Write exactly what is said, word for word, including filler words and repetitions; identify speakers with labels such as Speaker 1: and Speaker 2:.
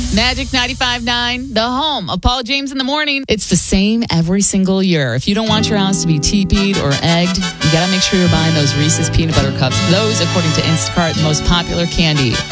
Speaker 1: Magic ninety-five point nine, the home of Paul James in the Morning. It's the same every single year. If you don't want your house to be teepeed or egged, you got to make sure you're buying those Reese's Peanut Butter Cups. Those, according to Instacart, the most popular candy.